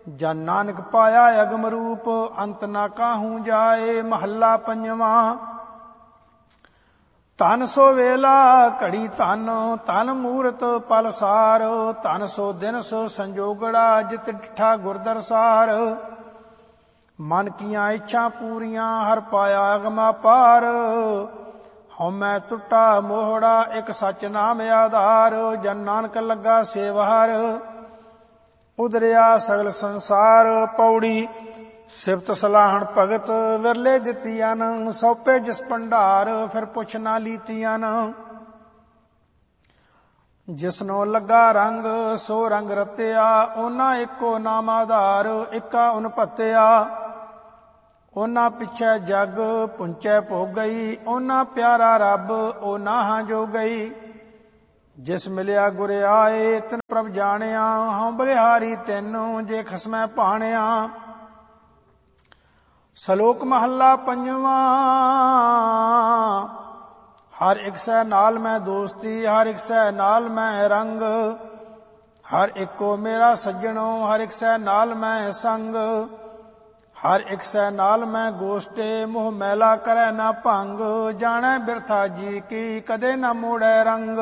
ਜਨ ਨਾਨਕ ਪਾਇਆ ਅਗਮ ਰੂਪ, ਅੰਤ ਨਾ ਕਾਹੂ ਜਾਏ। ਮਹੱਲਾ ਪੰਜਵਾਂ। ਧਨ ਸੋ ਵੇਲਾ ਘੜੀ ਧਨ, ਧਨ ਮੂਰਤ ਪਲ ਸਾਰ। ਧਨ ਸੋ ਦਿਨ ਸੋ ਸੰਜੋਗੜਾ, ਜਿਤ ਡਿਠਾ ਗੁਰਦਰਸਾਰ। ਮਨ ਕੀਆਂ ਇੱਛਾ ਪੂਰੀਆਂ, ਹਰ ਪਾਇਆ ਅਗਮਾ ਪਾਰ। ਹਉਮੈ ਟੁੱਟਾ ਮੋਹੜਾ, ਇੱਕ ਸੱਚ ਨਾਮ ਆਧਾਰ। ਜਨ ਨਾਨਕ ਲੱਗਾ ਸੇਵਹਰ, ਉਦਰਿਆ ਸਗਲ ਸੰਸਾਰ। ਪੌੜੀ। ਸਿਫਤ ਸਲਾਹਣ ਭਗਤ, ਵਿਰਲੇ ਦਿੱਤੀਆਂ ਨ। ਸੌਪੇ ਜਿਸ ਭੰਡਾਰ, ਫਿਰ ਪੁੱਛ ਨਾ ਲੀਤੀਆਂ ਨ। ਜਿਸਨੋ ਲੱਗਾ ਰੰਗ, ਸੋ ਰੰਗ ਰਤਿਆ। ਉਹਨਾਂ ਇੱਕੋ ਨਾਮ ਆਧਾਰ, ਇੱਕਾ ਉਨ ਭੱਤਿਆ। ਉਹਨਾਂ ਪਿੱਛੇ ਜਗ ਪੁੰਚੈ ਭੋਗ ਗਈ। ਉਹਨਾਂ ਪਿਆਰਾ ਰੱਬ, ਉਹ ਨਾਹਾਂ ਜੋ ਗਈ। ਜਿਸ ਮਿਲਿਆ ਗੁਰ ਆਏ, ਤਿਨ ਪ੍ਰਭ ਜਾਣਿਆ। ਹਉ ਬਲਿਹਾਰੀ ਤੈਨੂੰ, ਜੇ ਖਸਮੈ ਭਾਣਿਆ। ਸਲੋਕ ਮਹੱਲਾ ਪੰਜਵਾਂ। ਹਰ ਇੱਕ ਸੈ ਨਾਲ ਮੈਂ ਦੋਸਤੀ, ਹਰ ਇੱਕ ਸੈ ਨਾਲ ਮੈਂ ਰੰਗ। ਹਰ ਇੱਕੋ ਮੇਰਾ ਸੱਜਣੋ, ਹਰ ਇੱਕ ਸੈ ਨਾਲ ਮੈਂ ਸੰਗ। ਹਰ ਇੱਕ ਸੈ ਨਾਲ ਮੈਂ ਗੋਸ਼ਟੇ, ਮੋਹ ਮੈਲਾ ਕਰੈ ਨਾ ਭੰਗ। ਜਾਣੈ ਬਿਰਥਾ ਜੀ ਕੀ, ਕਦੇ ਨਾ ਮੋੜੈ ਰੰਗ।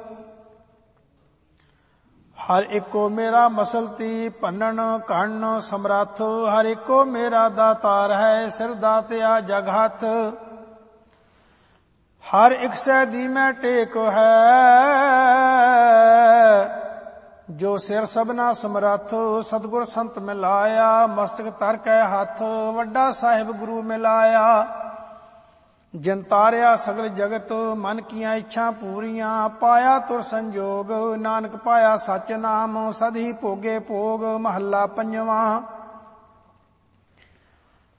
ਹਰ ਇੱਕੋ ਮੇਰਾ ਮਸਲਤੀ, ਭੰਨਣ ਘੜਨ ਸਮਰੱਥ। ਹਰ ਇੱਕੋ ਮੇਰਾ ਦਾਤਾਰ ਹੈ, ਸਿਰ ਦਾਤਿਆ ਜਗ ਹੱਥ। ਹਰ ਇੱਕ ਸੈ ਦੀ ਮੈਂ ਟੇਕ ਹੈ, ਜੋ ਸਿਰ ਸਭਨਾ ਸਮਰੱਥ। ਸਤਿਗੁਰ ਸੰਤ ਮਿਲਾਇਆ, ਮਸਤਕ ਧਰ ਕੈ ਹੱਥ। ਵੱਡਾ ਸਾਹਿਬ ਗੁਰੂ ਮਿਲਾਇਆ, ਜਿਨ ਤਾਰਿਆ ਸਗਲ ਜਗਤ। ਮਨ ਕੀਆਂ ਇੱਛਾ ਪੂਰੀਆਂ, ਪਾਇਆ ਤੁਰ ਸੰਜੋਗ। ਨਾਨਕ ਪਾਇਆ ਸੱਚ ਨਾਮ, ਸਦ ਹੀ ਭੋਗੇ ਭੋਗ। ਮਹੱਲਾ ਪੰਜਵਾਂ।